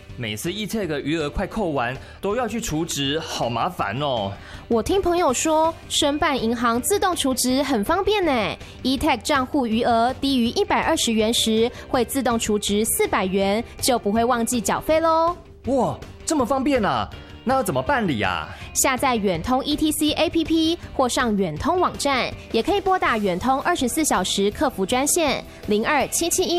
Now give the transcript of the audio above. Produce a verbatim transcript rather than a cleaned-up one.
每次 eTag 余额快扣完，都要去储值，好麻烦哦。 我听朋友说，申办银行自动储值很方便呢。eTag 账户余额低于一百二十元时，会自动储值四百元，就不会忘记缴费喽。 哇，这么方便啊！那要怎么办理啊？ 下载远通 E T C A P P 或上远通网站，也可以拨打远通二十四小时客服专线零二七七一